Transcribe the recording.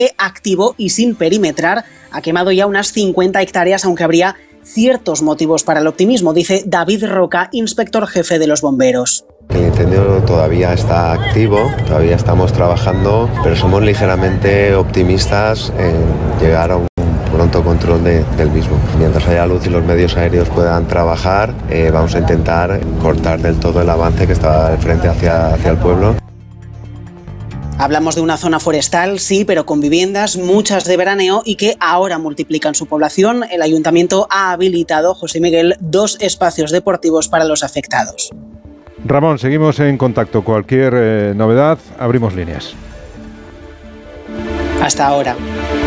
activo y sin perimetrar. Ha quemado ya unas 50 hectáreas, aunque habría ciertos motivos para el optimismo, dice David Roca, inspector jefe de los bomberos. El incendio todavía está activo, todavía estamos trabajando, pero somos ligeramente optimistas en llegar a un pronto control del mismo. Mientras haya luz y los medios aéreos puedan trabajar, vamos a intentar cortar del todo el avance que está al frente hacia el pueblo. Hablamos de una zona forestal, sí, pero con viviendas, muchas de veraneo y que ahora multiplican su población. El ayuntamiento ha habilitado, José Miguel, 2 espacios deportivos para los afectados. Ramón, seguimos en contacto. Cualquier novedad, abrimos líneas. Hasta ahora.